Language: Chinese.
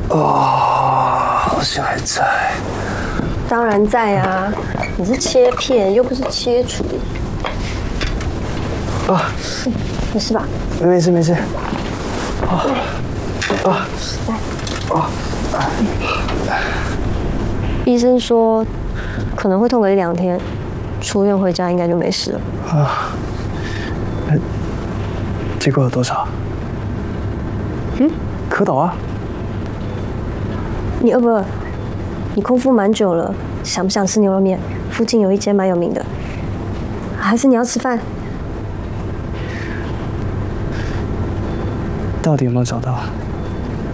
好像还在。 当然在啊，你是切片又不是切除。没事吧？ 没事没事。 医生说可能会痛个1、2天，出院回家应该就没事了。 结果有多少？蝌蚪啊。 你饿不饿？你空腹蛮久了，想不想吃牛肉面？附近有一间蛮有名的。还是你要吃饭？ 到底有没有找到？